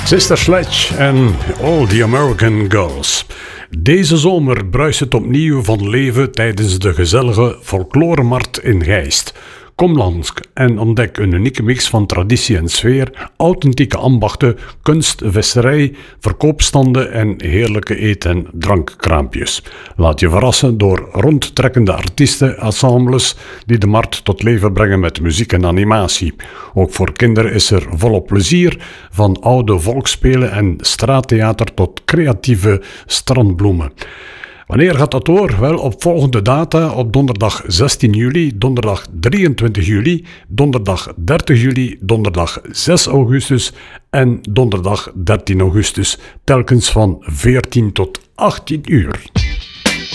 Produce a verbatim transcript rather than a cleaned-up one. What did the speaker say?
Sister Sledge en All the American Girls. Deze zomer bruist het opnieuw van leven tijdens de gezellige folkloremarkt in Geest. Kom langs en ontdek een unieke mix van traditie en sfeer, authentieke ambachten, kunst, visserij, verkoopstanden en heerlijke eet- en drankkraampjes. Laat je verrassen door rondtrekkende artiesten, ensembles die de markt tot leven brengen met muziek en animatie. Ook voor kinderen is er volop plezier, van oude volksspelen en straattheater tot creatieve strandbloemen. Wanneer gaat dat door? Wel, op volgende data op donderdag zestien juli, donderdag drieëntwintig juli, donderdag dertig juli, donderdag zes augustus en donderdag dertien augustus, telkens van veertien tot achttien uur.